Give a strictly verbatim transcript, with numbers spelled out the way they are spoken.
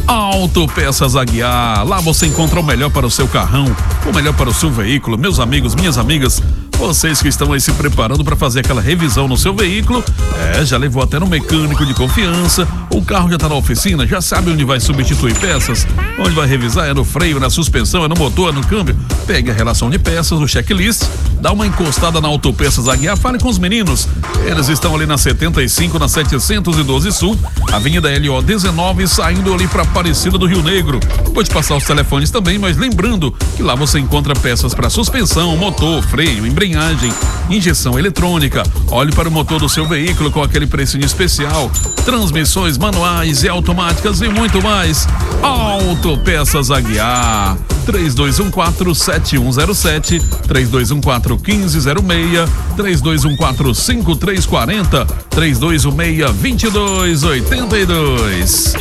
Autopeças Aguiar, lá você encontra o melhor para o seu carrão, o melhor para o seu veículo. Meus amigos, minhas amigas, vocês que estão aí se preparando para fazer aquela revisão no seu veículo, é, já levou até no mecânico de confiança, o carro já está na oficina, já sabe onde vai substituir peças, onde vai revisar, é no freio, na suspensão, é no motor, é no câmbio. Pegue a relação de peças, o checklist, dá uma encostada na Autopeças Aguiar, fale com os meninos, eles estão ali na setenta e cinco, na setecentos e doze Sul, Avenida L O dezenove, saindo ali para Aparecida do Rio Negro. Vou te passar os telefones também, mas lembrando que lá você encontra peças para suspensão, motor, freio, embreagem, injeção eletrônica, óleo para o motor do seu veículo com aquele precinho especial, transmissões manuais e automáticas e muito mais. Autopeças Aguiar, três dois um quatro, sete um zero sete, três dois um quatro, um cinco zero seis, três dois um quatro, cinco três quatro zero, três dois um seis, dois dois oito dois.